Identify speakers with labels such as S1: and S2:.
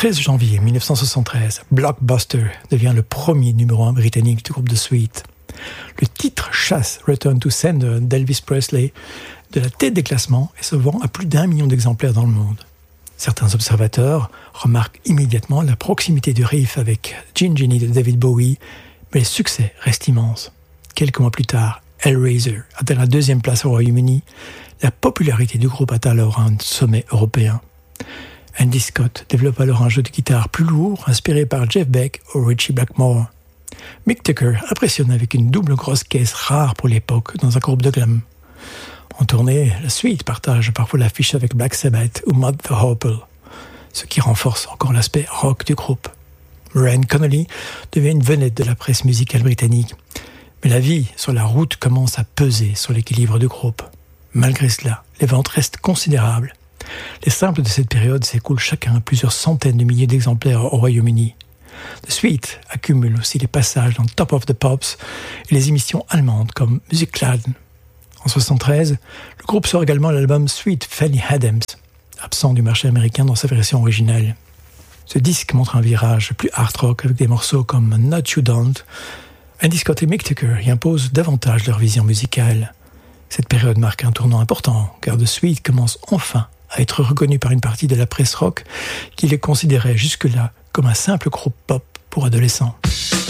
S1: 13 janvier 1973, Blockbuster devient le premier numéro 1 britannique du groupe The Sweet. Le titre chasse Return to Sender d'Elvis Presley de la tête des classements et se vend à plus d'1 million d'exemplaires dans le monde. Certains observateurs remarquent immédiatement la proximité du riff avec Gin Giny de David Bowie, mais le succès reste immense. Quelques mois plus tard, Hellraiser atteint la 2e place au Royaume-Uni. La popularité du groupe atteint alors un sommet européen. Andy Scott développe alors un jeu de guitare plus lourd, inspiré par Jeff Beck ou Ritchie Blackmore. Mick Tucker impressionne avec une double grosse caisse rare pour l'époque dans un groupe de glam. En tournée, la Sweet partage parfois l'affiche avec Black Sabbath ou Mud the Hoople, ce qui renforce encore l'aspect rock du groupe. Murray Connolly devient une vedette de la presse musicale britannique, mais la vie sur la route commence à peser sur l'équilibre du groupe. Malgré cela, les ventes restent considérables. Les simples de cette période s'écoulent chacun à plusieurs centaines de milliers d'exemplaires au Royaume-Uni. The Sweet accumule aussi les passages dans Top of the Pops et les émissions allemandes comme Musikladen. En 1973, le groupe sort également l'album Sweet Fanny Adams, absent du marché américain dans sa version originale. Ce disque montre un virage plus hard rock avec des morceaux comme Not You Don't. Andy Scott et Mick Tucker y imposent davantage leur vision musicale. Cette période marque un tournant important, car The Sweet commence enfin à être reconnu par une partie de la presse rock qui les considérait jusque-là comme un simple groupe pop pour adolescents.